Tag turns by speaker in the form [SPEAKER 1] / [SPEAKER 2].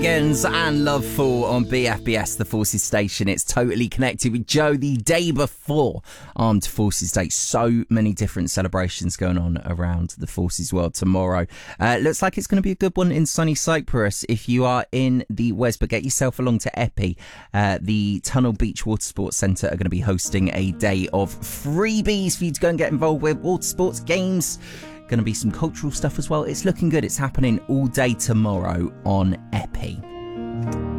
[SPEAKER 1] And Loveful on BFBS, the Forces Station. It's totally connected with Joe the day before Armed Forces Day. So many different celebrations going on around the Forces world tomorrow. Looks like it's going to be a good one in sunny Cyprus if you are in the West, but get yourself along to Epi. The Tunnel Beach Water Sports Centre are going to be hosting a day of freebies for you to go and get involved with. Water sports games. Going to be some cultural stuff as well. It's looking good. It's happening all day tomorrow on Epi.